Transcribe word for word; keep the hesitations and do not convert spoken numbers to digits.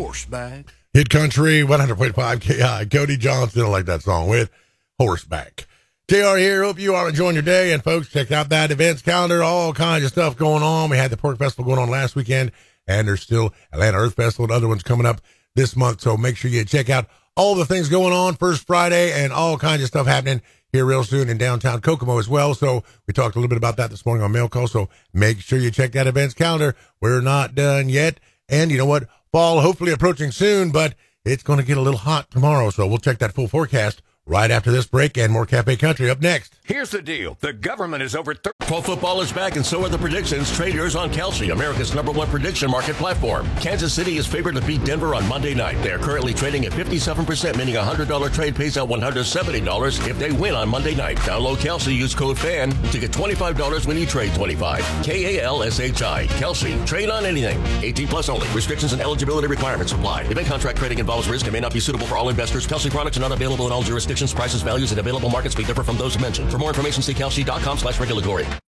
Horseback. Hit Country, one hundred point five K I. Cody Johnson, I like that song, with Horseback. J R here. Hope you are enjoying your day. And, folks, check out that events calendar. All kinds of stuff going on. We had the Pork Festival going on last weekend, and there's still Atlanta Earth Festival and other ones coming up this month. So make sure you check out all the things going on First Friday and all kinds of stuff happening here real soon in downtown Kokomo as well. So we talked a little bit about that this morning on Mail Call. So make sure you check that events calendar. We're not done yet. And you know what? Fall hopefully approaching soon, but it's going to get a little hot tomorrow. So we'll check that full forecast right after this break, and more Cafe Country up next. Here's the deal. The government is over... Thir- Pro football is back, and so are the predictions. Trade yours on Kelsey, America's number one prediction market platform. Kansas City is favored to beat Denver on Monday night. They are currently trading at fifty-seven percent, meaning a one hundred dollars trade pays out one hundred seventy dollars if they win on Monday night. Download Kelsey, use code FAN to get twenty-five dollars when you trade twenty-five dollars. K A L S H I. Kelsey. Trade on anything. eighteen plus only. Restrictions and eligibility requirements apply. Event contract trading involves risk and may not be suitable for all investors. Kelsey products are not available in all jurisdictions. Prices, values, and available markets may differ from those mentioned. For more information, see kelsey dot com slash regulatory.